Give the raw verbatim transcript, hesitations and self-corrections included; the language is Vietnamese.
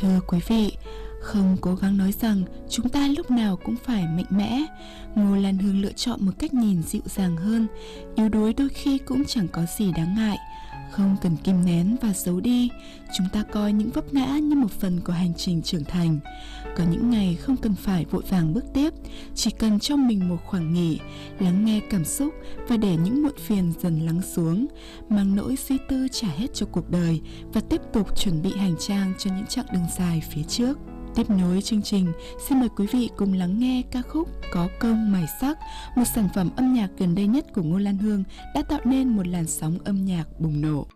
Thưa quý vị, không cố gắng nói rằng chúng ta lúc nào cũng phải mạnh mẽ. Ngô Lan Hương lựa chọn một cách nhìn dịu dàng hơn. Yếu đuối đôi khi cũng chẳng có gì đáng ngại. Không cần kìm nén và giấu đi. Chúng ta coi những vấp ngã như một phần của hành trình trưởng thành. Có những ngày không cần phải vội vàng bước tiếp, chỉ cần cho mình một khoảng nghỉ, lắng nghe cảm xúc và để những muộn phiền dần lắng xuống, mang nỗi suy tư trả hết cho cuộc đời và tiếp tục chuẩn bị hành trang cho những chặng đường dài phía trước. Tiếp nối chương trình, xin mời quý vị cùng lắng nghe ca khúc Có Công Mài Sắc, một sản phẩm âm nhạc gần đây nhất của Ngô Lan Hương đã tạo nên một làn sóng âm nhạc bùng nổ.